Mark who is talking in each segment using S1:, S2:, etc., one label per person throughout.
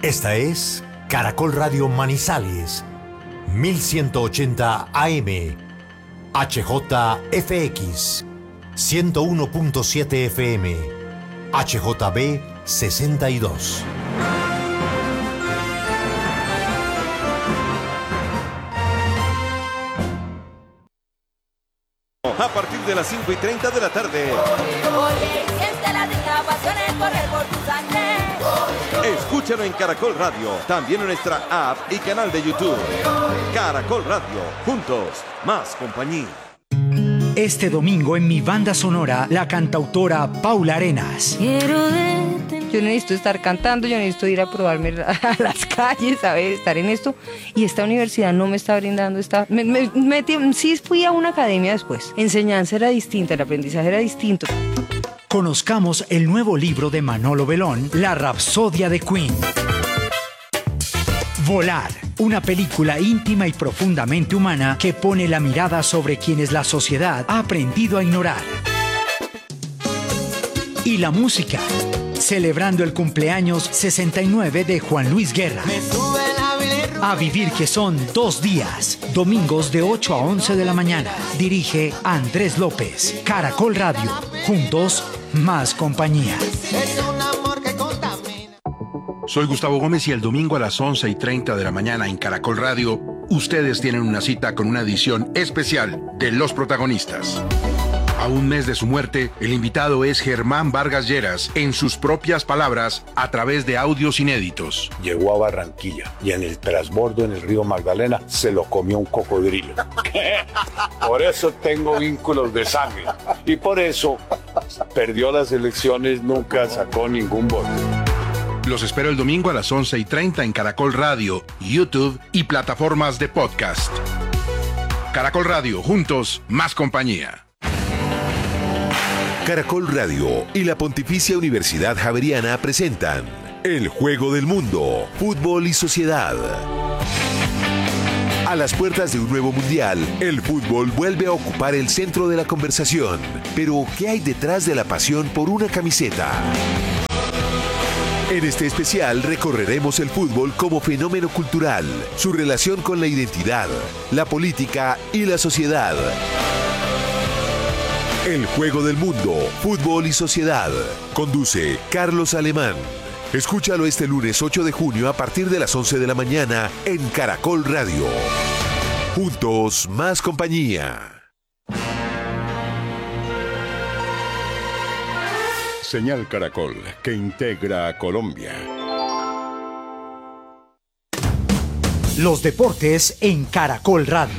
S1: Esta es Caracol Radio Manizales, 1180 AM, HJFX, 101.7 FM, HJB 62.
S2: A partir de las 5:30 de la tarde.
S3: Siente la pasión correr por tu sangre.
S2: Escúchalo en Caracol Radio, también en nuestra app y canal de YouTube. Caracol Radio, juntos, más compañía.
S4: Este domingo en mi banda sonora, la cantautora Paula Arenas.
S5: Yo necesito estar cantando, yo necesito ir a probarme a las calles, a ver, estar en esto. Y esta universidad no me está brindando esta... sí fui a una academia después. Enseñanza era distinta, el aprendizaje era distinto.
S4: Conozcamos el nuevo libro de Manolo Belón, La Rapsodia de Queen. Volar, una película íntima y profundamente humana que pone la mirada sobre quienes la sociedad ha aprendido a ignorar. Y la música, celebrando el cumpleaños 69 de Juan Luis Guerra. A vivir, que son 2 días, domingos de 8 a 11 de la mañana. Dirige Andrés López. Caracol Radio, juntos, más compañía.
S6: Soy Gustavo Gómez y el domingo a las 11:30 de la mañana en Caracol Radio, ustedes tienen una cita con una edición especial de Los Protagonistas. A un mes de su muerte, el invitado es Germán Vargas Lleras, en sus propias palabras, a través de audios inéditos.
S7: Llegó a Barranquilla y en el transbordo en el río Magdalena se lo comió un cocodrilo. Por eso tengo vínculos de sangre y por eso perdió las elecciones, nunca sacó ningún voto.
S6: Los espero el domingo a las 11:30 en Caracol Radio, YouTube y plataformas de podcast. Caracol Radio, juntos, más compañía.
S8: Caracol Radio y la Pontificia Universidad Javeriana presentan El Juego del Mundo, Fútbol y Sociedad. A las puertas de un nuevo mundial, el fútbol vuelve a ocupar el centro de la conversación. Pero, ¿qué hay detrás de la pasión por una camiseta? En este especial recorreremos el fútbol como fenómeno cultural, su relación con la identidad, la política y la sociedad. El Juego del Mundo, Fútbol y Sociedad. Conduce Carlos Alemán. Escúchalo este lunes 8 de junio a partir de las 11 de la mañana en Caracol Radio. Juntos, más compañía.
S9: Señal Caracol, que integra a Colombia.
S4: Los deportes en Caracol Radio.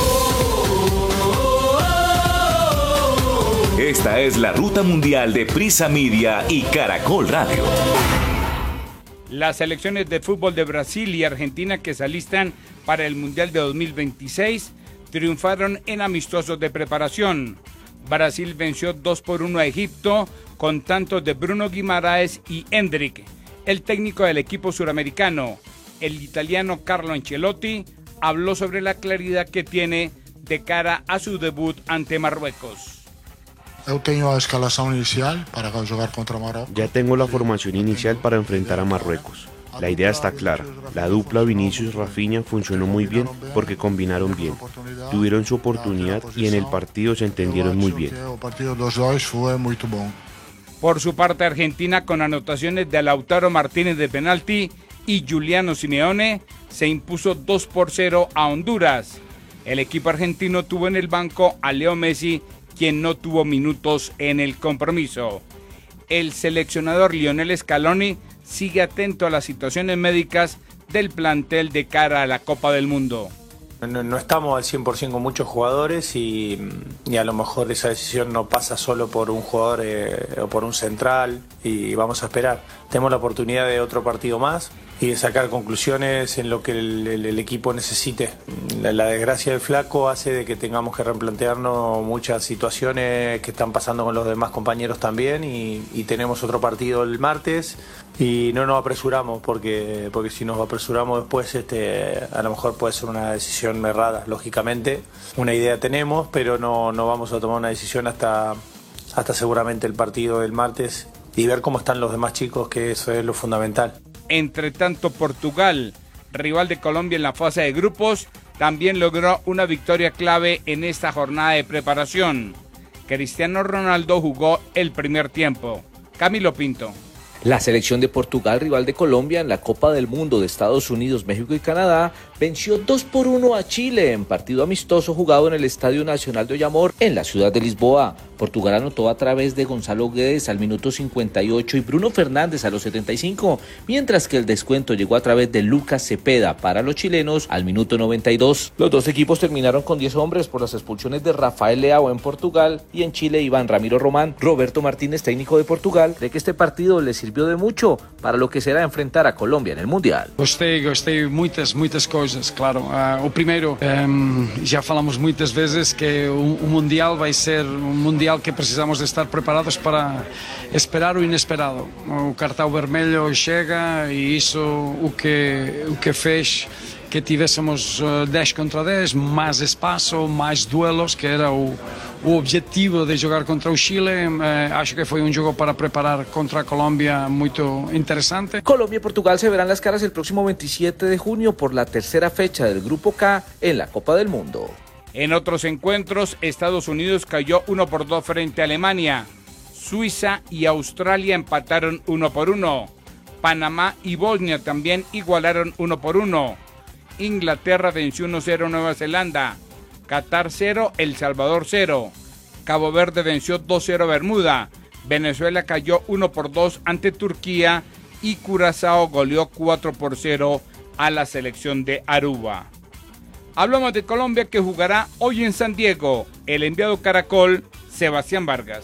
S10: Esta es la ruta mundial de Prisa Media y Caracol Radio.
S11: Las selecciones de fútbol de Brasil y Argentina que se alistan para el Mundial de 2026 triunfaron en amistosos de preparación. Brasil venció 2-1 a Egipto con tantos de Bruno Guimaraes y Hendrick. El técnico del equipo suramericano, el italiano Carlo Ancelotti, habló sobre la claridad que tiene de cara a su debut ante Marruecos.
S12: Eu tenho a escalação inicial para jugar contra Marruecos.
S13: Ya tengo la formación inicial para enfrentar a Marruecos. La idea está clara. La dupla Vinicius-Rafinha funcionó muy bien porque combinaron bien. Tuvieron su oportunidad y en el partido se entendieron muy bien.
S12: O partido dos dois foi muito bom.
S11: Por su parte, Argentina, con anotaciones de Lautaro Martínez de penalti y Giuliano Simeone, se impuso 2-0 a Honduras. El equipo argentino tuvo en el banco a Leo Messi, quien no tuvo minutos en el compromiso. El seleccionador Lionel Scaloni sigue atento a las situaciones médicas del plantel de cara a la Copa del Mundo.
S14: No estamos al 100% con muchos jugadores y a lo mejor esa decisión no pasa solo por un jugador o por un central y vamos a esperar. Tenemos la oportunidad de otro partido más y de sacar conclusiones en lo que el equipo necesite. La desgracia del flaco hace de que tengamos que replantearnos muchas situaciones que están pasando con los demás compañeros también y tenemos otro partido el martes y no nos apresuramos porque si nos apresuramos después a lo mejor puede ser una decisión errada, lógicamente. Una idea tenemos, pero no vamos a tomar una decisión hasta seguramente el partido del martes y ver cómo están los demás chicos, que eso es lo fundamental.
S11: Entre tanto, Portugal, rival de Colombia en la fase de grupos, también logró una victoria clave en esta jornada de preparación. Cristiano Ronaldo jugó el primer tiempo. Camilo Pinto.
S15: La selección de Portugal, rival de Colombia en la Copa del Mundo de Estados Unidos, México y Canadá, venció 2-1 a Chile en partido amistoso jugado en el Estadio Nacional de Ollamor en la ciudad de Lisboa. Portugal anotó a través de Gonzalo Guedes al minuto 58 y Bruno Fernández a los 75, mientras que el descuento llegó a través de Lucas Cepeda para los chilenos al minuto 92. Los dos equipos terminaron con 10 hombres por las expulsiones de Rafael Leao en Portugal y en Chile Iván Ramiro Román. Roberto Martínez, técnico de Portugal, cree que este partido le sirvió de mucho para lo que será enfrentar a Colombia en el Mundial.
S16: Gostei muitas coisas, claro. O primeiro, já falamos muitas vezes que o Mundial vai ser Mundial que precisamos de estar preparados para esperar o inesperado. O cartão vermelho chega e isso o que fez que tivéssemos 10 contra 10, mais espaço, mais duelos, que era o objetivo de jogar contra o Chile. Acho que foi jogo para preparar contra a Colombia muito interesante.
S15: Colombia y Portugal se verán las caras el próximo 27 de junio por la tercera fecha del Grupo K en la Copa del Mundo.
S11: En otros encuentros, Estados Unidos cayó 1-2 frente a Alemania. Suiza y Australia empataron 1-1. Panamá y Bosnia también igualaron 1-1. Inglaterra venció 1-0 a Nueva Zelanda. Qatar 0, El Salvador 0. Cabo Verde venció 2-0 a Bermuda. Venezuela cayó 1-2 ante Turquía y Curazao goleó 4-0 a la selección de Aruba. Hablamos de Colombia, que jugará hoy en San Diego. El enviado Caracol, Sebastián Vargas.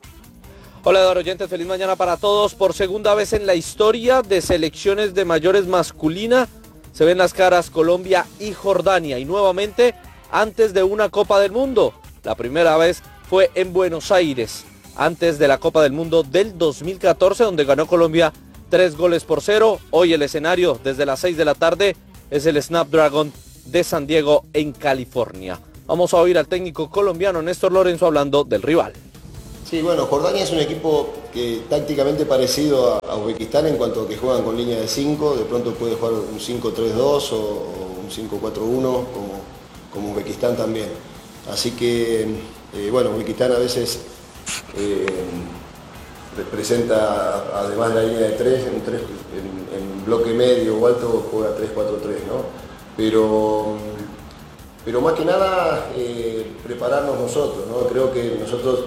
S17: Hola, Eduardo oyentes, feliz mañana para todos. Por segunda vez en la historia de selecciones de mayores masculina se ven las caras Colombia y Jordania, y nuevamente antes de una Copa del Mundo. La primera vez fue en Buenos Aires, antes de la Copa del Mundo del 2014, donde ganó Colombia 3-0. Hoy el escenario, desde las 6 de la tarde, es el Snapdragon de San Diego, en California. Vamos a oír al técnico colombiano Néstor Lorenzo hablando del rival.
S18: Sí, bueno, Jordania es un equipo que tácticamente parecido a Uzbekistán en cuanto a que juegan con línea de 5, de pronto puede jugar un 5-3-2 o un 5-4-1 como Uzbekistán también. Así que, bueno, Uzbekistán a veces presenta, además de la línea de 3, en bloque medio o alto juega 3-4-3, ¿no? Pero más que nada prepararnos nosotros, ¿no? Creo que nosotros,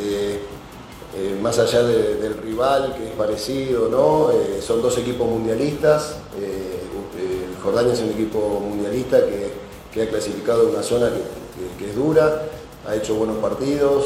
S18: más allá del rival, que es parecido, ¿no? Son dos equipos mundialistas. Jordania es un equipo mundialista que ha clasificado en una zona que es dura, ha hecho buenos partidos.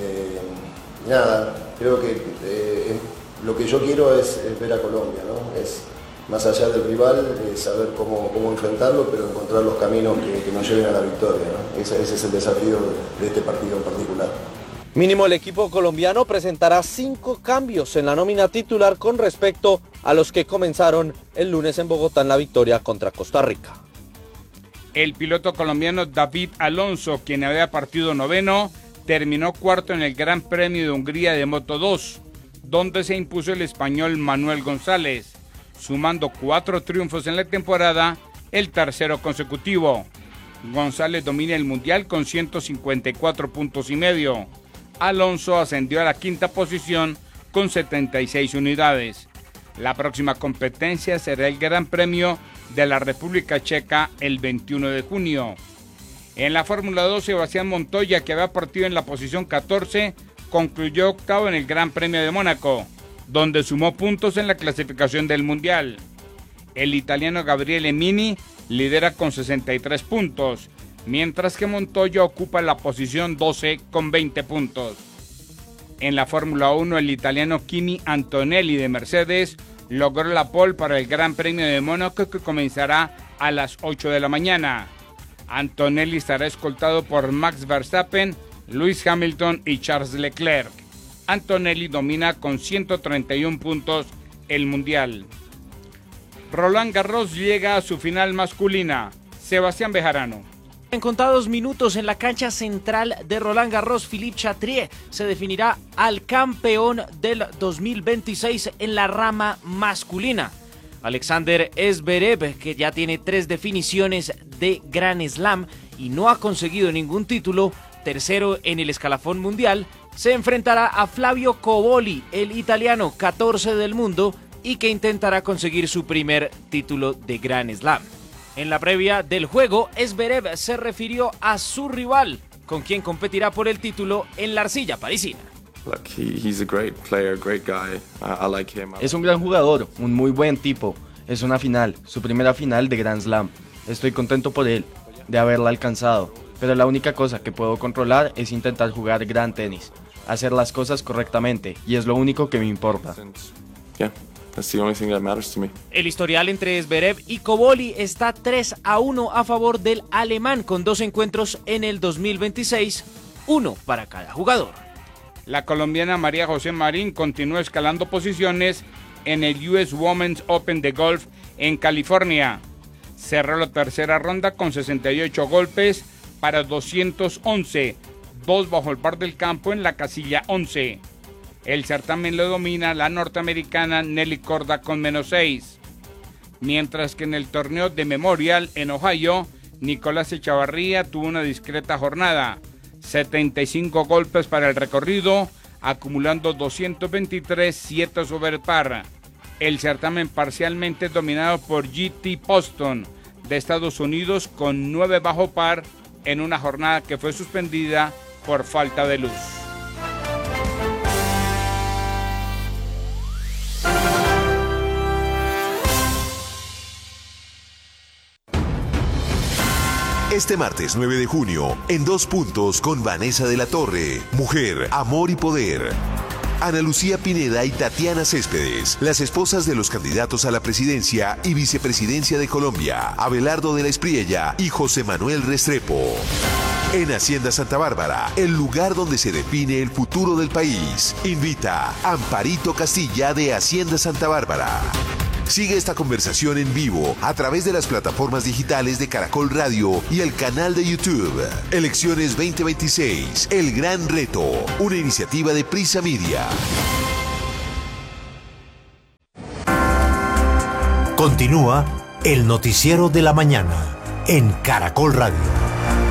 S18: Nada, creo que lo que yo quiero es ver a Colombia, ¿no? Es, más allá del rival, saber cómo enfrentarlo, pero encontrar los caminos que nos lleven a la victoria, ¿no? Ese es el desafío de este partido en particular.
S17: Mínimo el equipo colombiano presentará 5 cambios en la nómina titular con respecto a los que comenzaron el lunes en Bogotá en la victoria contra Costa Rica.
S11: El piloto colombiano David Alonso, quien había partido noveno, terminó cuarto en el Gran Premio de Hungría de Moto2, donde se impuso el español Manuel González, sumando 4 triunfos en la temporada, el tercero consecutivo. González domina el mundial con 154 puntos y medio. Alonso ascendió a la quinta posición con 76 unidades. La próxima competencia será el Gran Premio de la República Checa el 21 de junio. En la Fórmula 2, Sebastián Montoya, que había partido en la posición 14, concluyó octavo en el Gran Premio de Mónaco, donde sumó puntos en la clasificación del Mundial. El italiano Gabriele Mini lidera con 63 puntos, mientras que Montoya ocupa la posición 12 con 20 puntos. En la Fórmula 1, el italiano Kimi Antonelli de Mercedes logró la pole para el Gran Premio de Mónaco, que comenzará a las 8 de la mañana. Antonelli estará escoltado por Max Verstappen, Lewis Hamilton y Charles Leclerc. Antonelli domina con 131 puntos el Mundial. Roland Garros llega a su final masculina. Sebastián Bejarano.
S19: En contados minutos en la cancha central de Roland Garros, Philippe Chatrier se definirá al campeón del 2026 en la rama masculina. Alexander Zverev, que ya tiene 3 definiciones de Grand Slam y no ha conseguido ningún título, tercero en el escalafón mundial, se enfrentará a Flavio Cobolli, el italiano 14 del mundo y que intentará conseguir su primer título de Grand Slam. En la previa del juego, Zverev se refirió a su rival, con quien competirá por el título en la arcilla parisina.
S20: Es un gran jugador, un muy buen tipo. Es una final, su primera final de Grand Slam. Estoy contento por él, de haberla alcanzado. Pero la única cosa que puedo controlar es intentar jugar gran tenis, hacer las cosas correctamente, y es lo único que me importa.
S19: El historial entre Zverev y Cobolli está 3-1 a favor del alemán, con 2 encuentros en el 2026, uno para cada jugador.
S11: La colombiana María José Marín continúa escalando posiciones en el US Women's Open de golf en California. Cerró la tercera ronda con 68 golpes para 211, 2 bajo el par del campo en la casilla 11. El certamen lo domina la norteamericana Nelly Korda con -6. Mientras que en el torneo de Memorial en Ohio, Nicolás Echavarría tuvo una discreta jornada. 75 golpes para el recorrido, acumulando 223, 7 sobre el par. El certamen parcialmente dominado por G.T. Poston de Estados Unidos con 9 bajo par en una jornada que fue suspendida por falta de luz.
S8: Este martes 9 de junio, en 2 puntos con Vanessa de la Torre, Mujer, Amor y Poder. Ana Lucía Pineda y Tatiana Céspedes, las esposas de los candidatos a la presidencia y vicepresidencia de Colombia, Abelardo de la Espriella y José Manuel Restrepo. En Hacienda Santa Bárbara, el lugar donde se define el futuro del país, invita Amparito Castilla de Hacienda Santa Bárbara. Sigue esta conversación en vivo a través de las plataformas digitales de Caracol Radio y el canal de YouTube. Elecciones 2026, El Gran Reto, una iniciativa de Prisa Media.
S1: Continúa el noticiero de la mañana en Caracol Radio.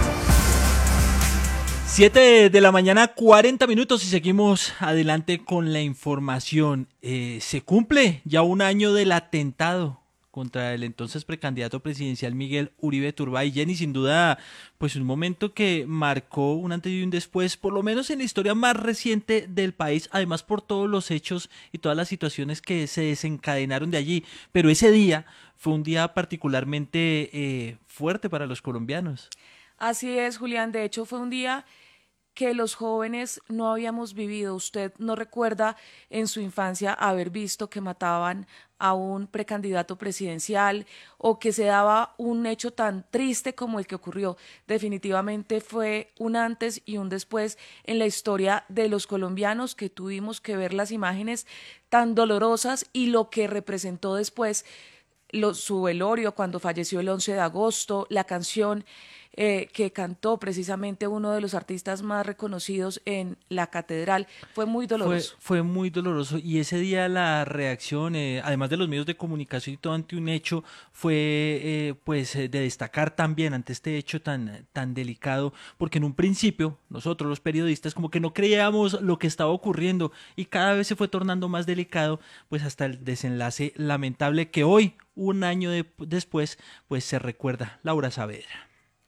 S21: 7 de la mañana, 40 minutos y seguimos adelante con la información. Se cumple ya 1 año del atentado contra el entonces precandidato presidencial Miguel Uribe Turbay. Jenny, sin duda, pues un momento que marcó un antes y un después, por lo menos en la historia más reciente del país, además por todos los hechos y todas las situaciones que se desencadenaron de allí. Pero ese día fue un día particularmente fuerte para los colombianos.
S22: Así es, Julián. De hecho, fue un día que los jóvenes no habíamos vivido. Usted no recuerda en su infancia haber visto que mataban a un precandidato presidencial o que se daba un hecho tan triste como el que ocurrió. Definitivamente fue un antes y un después en la historia de los colombianos, que tuvimos que ver las imágenes tan dolorosas y lo que representó después su velorio cuando falleció el 11 de agosto, la canción que cantó precisamente uno de los artistas más reconocidos en la catedral. Fue muy doloroso.
S21: Fue muy doloroso, y ese día la reacción, además de los medios de comunicación y todo ante un hecho, fue de destacar también ante este hecho tan delicado, porque en un principio nosotros los periodistas como que no creíamos lo que estaba ocurriendo y cada vez se fue tornando más delicado, pues hasta el desenlace lamentable que hoy, 1 año después, pues se recuerda. Laura Saavedra.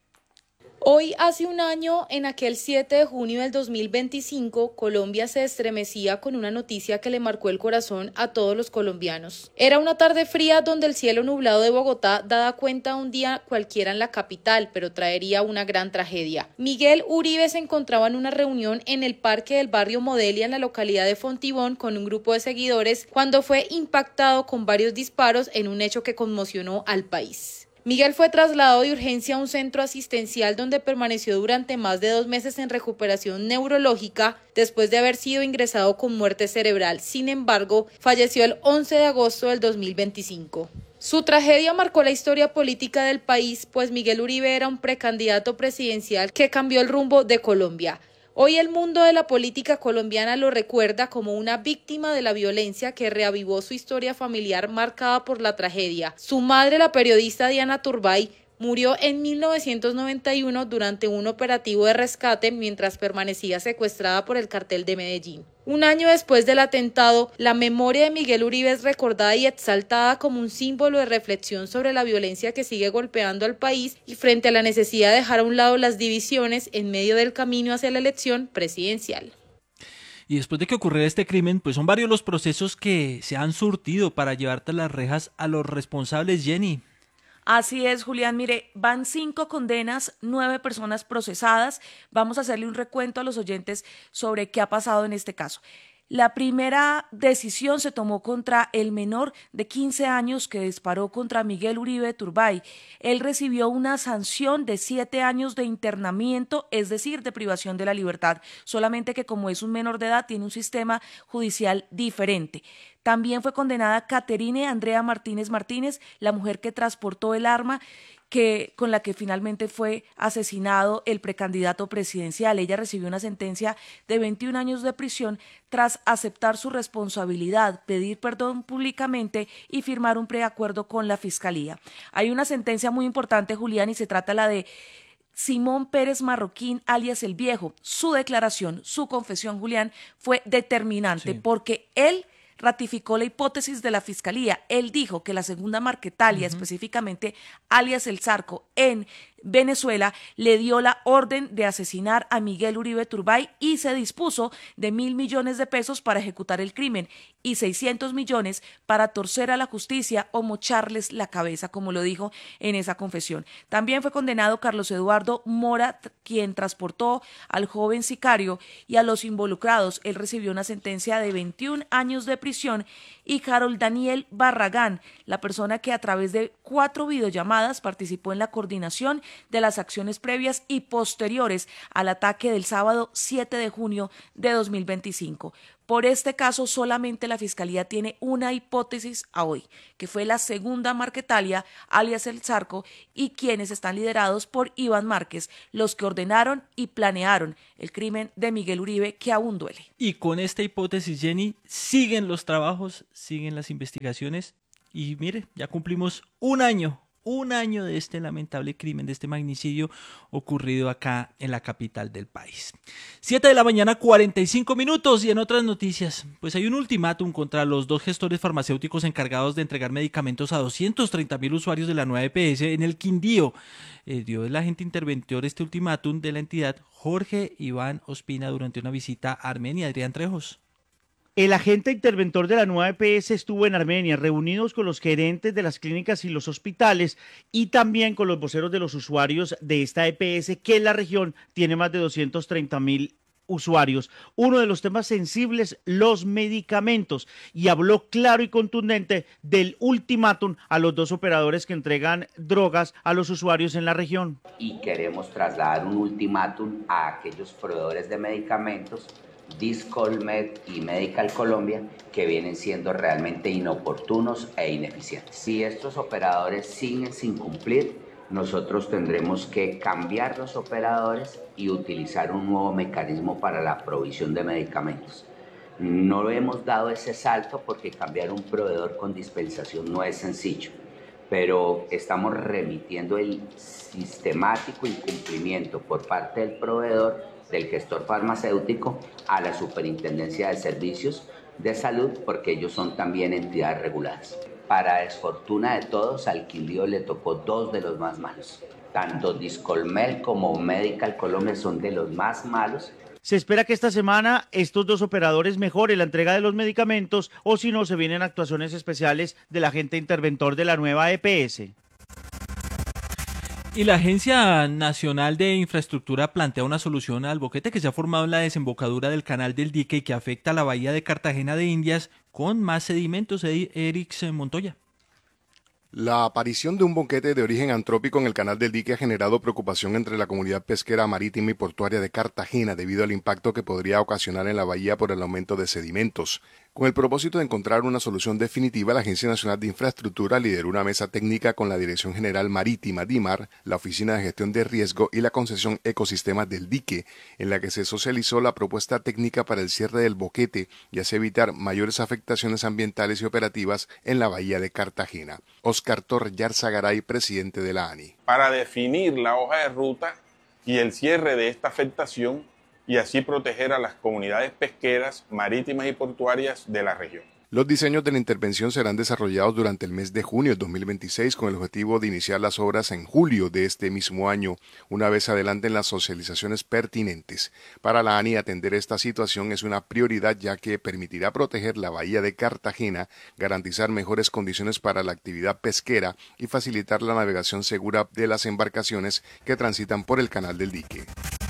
S23: Hoy, hace 1 año, en aquel 7 de junio del 2025, Colombia se estremecía con una noticia que le marcó el corazón a todos los colombianos. Era una tarde fría donde el cielo nublado de Bogotá daba cuenta un día cualquiera en la capital, pero traería una gran tragedia. Miguel Uribe se encontraba en una reunión en el parque del barrio Modelia, en la localidad de Fontibón, con un grupo de seguidores, cuando fue impactado con varios disparos en un hecho que conmocionó al país. Miguel fue trasladado de urgencia a un centro asistencial donde permaneció durante más de 2 meses en recuperación neurológica después de haber sido ingresado con muerte cerebral. Sin embargo, falleció el 11 de agosto del 2025. Su tragedia marcó la historia política del país, pues Miguel Uribe era un precandidato presidencial que cambió el rumbo de Colombia. Hoy el mundo de la política colombiana lo recuerda como una víctima de la violencia que reavivó su historia familiar marcada por la tragedia. Su madre, la periodista Diana Turbay, murió en 1991 durante un operativo de rescate mientras permanecía secuestrada por el cartel de Medellín. Un año después del atentado, la memoria de Miguel Uribe es recordada y exaltada como un símbolo de reflexión sobre la violencia que sigue golpeando al país y frente a la necesidad de dejar a un lado las divisiones en medio del camino hacia la elección presidencial.
S21: Y después de que ocurriera este crimen, pues son varios los procesos que se han surtido para llevar tras las rejas a los responsables, Jenny.
S22: Así es, Julián. Mire, van 5 condenas, 9 personas procesadas. Vamos a hacerle un recuento a los oyentes sobre qué ha pasado en este caso. La primera decisión se tomó contra el menor de 15 años que disparó contra Miguel Uribe Turbay. Él recibió una sanción de 7 años de internamiento, es decir, de privación de la libertad, solamente que como es un menor de edad tiene un sistema judicial diferente. También fue condenada Caterine Andrea Martínez Martínez, la mujer que transportó el arma con la que finalmente fue asesinado el precandidato presidencial. Ella recibió una sentencia de 21 años de prisión tras aceptar su responsabilidad, pedir perdón públicamente y firmar un preacuerdo con la Fiscalía. Hay una sentencia muy importante, Julián, y se trata la de Simón Pérez Marroquín, alias El Viejo. Su declaración, su confesión, Julián, fue determinante porque él ratificó la hipótesis de la Fiscalía. Él dijo que la segunda Marquetalia, específicamente alias El Zarco, en Venezuela, le dio la orden de asesinar a Miguel Uribe Turbay y se dispuso de 1.000 millones de pesos para ejecutar el crimen y 600 millones para torcer a la justicia o mocharles la cabeza, como lo dijo en esa confesión. También fue condenado Carlos Eduardo Mora, quien transportó al joven sicario, y a los involucrados. Él recibió una sentencia de 21 años de prisión, y Harold Daniel Barragán, la persona que a través de 4 videollamadas participó en la coordinación de las acciones previas y posteriores al ataque del sábado 7 de junio de 2025. Por este caso, solamente la Fiscalía tiene una hipótesis a hoy, que fue la segunda Marquetalia, alias El Zarco, y quienes están liderados por Iván Márquez, los que ordenaron y planearon el crimen de Miguel Uribe, que aún duele.
S21: Y con esta hipótesis, Jenny, siguen los trabajos, siguen las investigaciones, y mire, ya cumplimos un año de este lamentable crimen, de este magnicidio ocurrido acá en la capital del país. 7 de la mañana, 45 minutos, y en otras noticias, pues hay un ultimátum contra los 2 gestores farmacéuticos encargados de entregar medicamentos a 230.000 usuarios de la nueva EPS en el Quindío. Dio el agente interventor este ultimátum de la entidad, Jorge Iván Ospina, durante una visita a Armenia. Adrián Trejos.
S2: El agente interventor de la nueva EPS estuvo en Armenia, reunidos con los gerentes de las clínicas y los hospitales y también con los voceros de los usuarios de esta EPS, que en la región tiene más de 230.000 usuarios. Uno de los temas sensibles, los medicamentos, y habló claro y contundente del ultimátum a los 2 operadores que entregan drogas a los usuarios en la región.
S3: Y queremos trasladar un ultimátum a aquellos proveedores de medicamentos, Discolmed y Medical Colombia, que vienen siendo realmente inoportunos e ineficientes. Si estos operadores siguen sin cumplir, nosotros tendremos que cambiar los operadores y utilizar un nuevo mecanismo para la provisión de medicamentos. No hemos dado ese salto porque cambiar un proveedor con dispensación no es sencillo, pero estamos remitiendo el sistemático incumplimiento por parte del proveedor, del gestor farmacéutico, a la Superintendencia de Servicios de Salud, porque ellos son también entidades reguladas. Para desfortuna de todos, al Quindío le tocó 2 de los más malos. Tanto Discolmel como Medical Colombia son de los más malos.
S2: Se espera que esta semana estos 2 operadores mejoren la entrega de los medicamentos, o si no, se vienen actuaciones especiales del agente interventor de la nueva EPS.
S21: Y la Agencia Nacional de Infraestructura plantea una solución al boquete que se ha formado en la desembocadura del Canal del Dique y que afecta a la bahía de Cartagena de Indias con más sedimentos. Erix Montoya.
S5: La aparición de un boquete de origen antrópico en el Canal del Dique ha generado preocupación entre la comunidad pesquera marítima y portuaria de Cartagena debido al impacto que podría ocasionar en la bahía por el aumento de sedimentos. Con el propósito de encontrar una solución definitiva, la Agencia Nacional de Infraestructura lideró una mesa técnica con la Dirección General Marítima DIMAR, la Oficina de Gestión de Riesgo y la concesión Ecosistemas del Dique, en la que se socializó la propuesta técnica para el cierre del boquete y así evitar mayores afectaciones ambientales y operativas en la bahía de Cartagena. Oscar Torrellar Zagaray, presidente de la ANI.
S6: Para definir la hoja de ruta y el cierre de esta afectación y así proteger a las comunidades pesqueras, marítimas y portuarias de la región.
S5: Los diseños de la intervención serán desarrollados durante el mes de junio de 2026 con el objetivo de iniciar las obras en julio de este mismo año, una vez adelanten las socializaciones pertinentes. Para la ANI, atender esta situación es una prioridad ya que permitirá proteger la bahía de Cartagena, garantizar mejores condiciones para la actividad pesquera y facilitar la navegación segura de las embarcaciones que transitan por el canal del dique.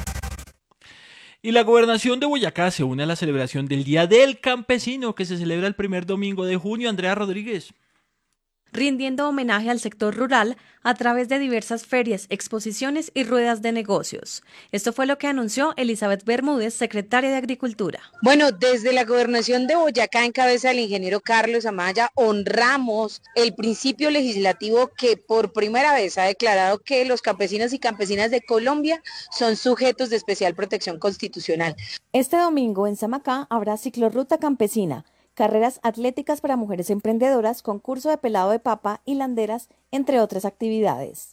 S21: Y la gobernación de Boyacá se une a la celebración del Día del Campesino, que se celebra el primer domingo de junio. Andrea Rodríguez.
S7: Rindiendo homenaje al sector rural a través de diversas ferias, exposiciones y ruedas de negocios. Esto fue lo que anunció Elizabeth Bermúdez, secretaria de Agricultura.
S9: Bueno, desde la gobernación de Boyacá, en cabeza del ingeniero Carlos Amaya, honramos el principio legislativo que por primera vez ha declarado que los campesinos y campesinas de Colombia son sujetos de especial protección constitucional.
S24: Este domingo en Samacá habrá ciclorruta campesina, carreras atléticas para mujeres emprendedoras, concurso de pelado de papa y landeras, entre otras actividades.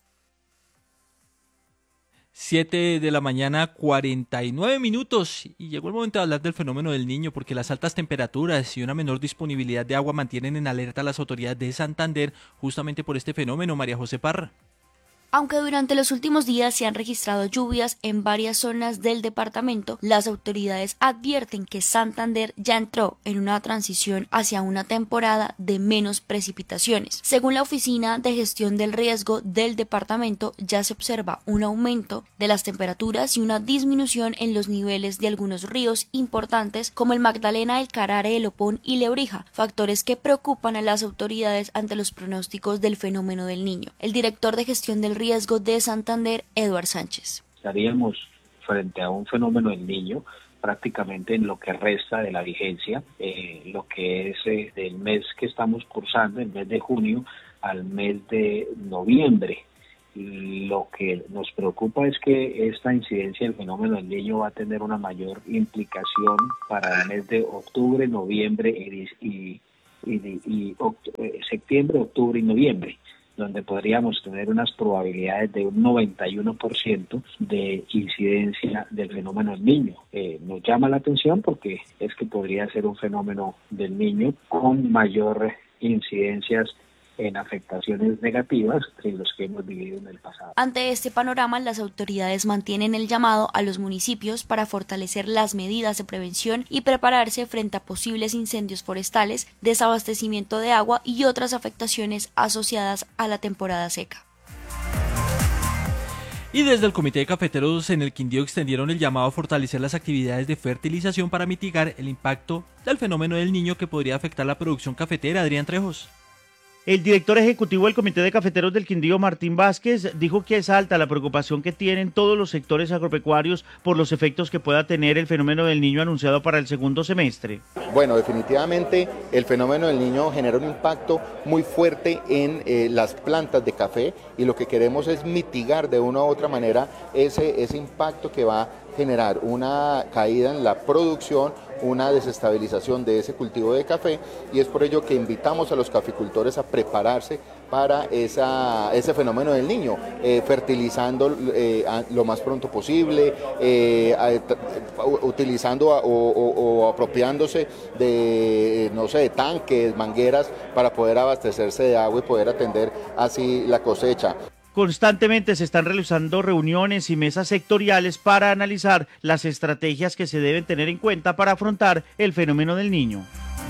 S21: 7 de la mañana, 49 minutos, y llegó el momento de hablar del fenómeno del Niño, porque las altas temperaturas y una menor disponibilidad de agua mantienen en alerta a las autoridades de Santander justamente por este fenómeno. María José Parra.
S25: Aunque durante los últimos días se han registrado lluvias en varias zonas del departamento, las autoridades advierten que Santander ya entró en una transición hacia una temporada de menos precipitaciones. Según la Oficina de Gestión del Riesgo del departamento, ya se observa un aumento de las temperaturas y una disminución en los niveles de algunos ríos importantes como el Magdalena, el Carare, el Opón y Lebrija, factores que preocupan a las autoridades ante los pronósticos del fenómeno del Niño. El director de Gestión del Riesgo de Santander, Eduard Sánchez.
S26: Estaríamos frente a un fenómeno del Niño prácticamente en lo que resta de la vigencia, lo que es del mes que estamos cursando, el mes de junio al mes de noviembre. Lo que nos preocupa es que esta incidencia del fenómeno del Niño va a tener una mayor implicación para el mes de octubre, noviembre y septiembre, octubre y noviembre, donde podríamos tener unas probabilidades de un 91% de incidencia del fenómeno del Niño. Nos llama la atención porque es que podría ser un fenómeno del Niño con mayor incidencias en afectaciones negativas de los que hemos vivido en el pasado.
S25: Ante este panorama, las autoridades mantienen el llamado a los municipios para fortalecer las medidas de prevención y prepararse frente a posibles incendios forestales, desabastecimiento de agua y otras afectaciones asociadas a la temporada seca.
S21: Y desde el Comité de Cafeteros en el Quindío extendieron el llamado a fortalecer las actividades de fertilización para mitigar el impacto del fenómeno del Niño que podría afectar la producción cafetera. Adrián Trejos.
S2: El director ejecutivo del Comité de Cafeteros del Quindío, Martín Vázquez, dijo que es alta la preocupación que tienen todos los sectores agropecuarios por los efectos que pueda tener el fenómeno del Niño anunciado para el segundo semestre.
S27: Bueno, definitivamente el fenómeno del Niño genera un impacto muy fuerte en las plantas de café y lo que queremos es mitigar de una u otra manera ese impacto que va a generar una caída en la producción, una desestabilización de ese cultivo de café, y es por ello que invitamos a los caficultores a prepararse para ese fenómeno del Niño, fertilizando lo más pronto posible, utilizando o apropiándose de, de tanques, mangueras, para poder abastecerse de agua y poder atender así la cosecha.
S2: Constantemente se están realizando reuniones y mesas sectoriales para analizar las estrategias que se deben tener en cuenta para afrontar el fenómeno del Niño.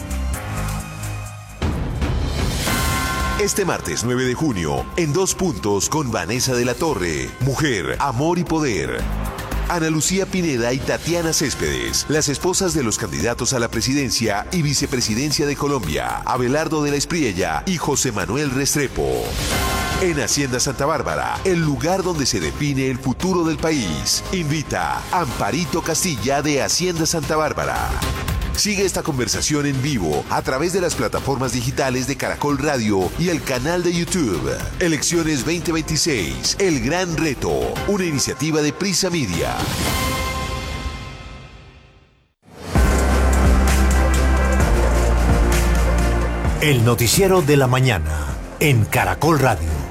S8: Este martes 9 de junio, en 2 puntos con Vanessa de la Torre, Mujer, Amor y Poder. Ana Lucía Pineda y Tatiana Céspedes, las esposas de los candidatos a la presidencia y vicepresidencia de Colombia, Abelardo de la Espriella y José Manuel Restrepo. En Hacienda Santa Bárbara, el lugar donde se define el futuro del país. Invita Amparito Castilla de Hacienda Santa Bárbara. Sigue esta conversación en vivo a través de las plataformas digitales de Caracol Radio y el canal de YouTube. Elecciones 2026, el gran reto, una iniciativa de Prisa Media.
S1: El noticiero de la mañana en Caracol Radio.